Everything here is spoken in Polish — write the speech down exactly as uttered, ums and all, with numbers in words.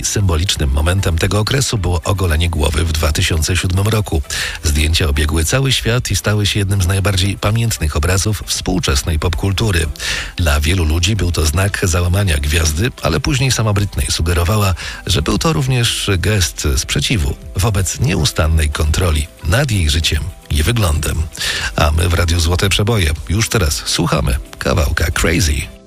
i symbolicznym momentem tego okresu było ogolenie głowy w dwa tysiące siódmym roku. Zdjęcia obiegły cały świat i stały się jednym z najbardziej pamiętnych obrazów współczesnej popkultury. Dla wielu ludzi był to znak załamania gwiazdy, ale później sama Britney sugerowała, że był to również gest sprzeciwu wobec nieustannej kontroli nad jej życiem i wyglądem. A my w Radiu Złote Przeboje już teraz słuchamy kawałka Crazy.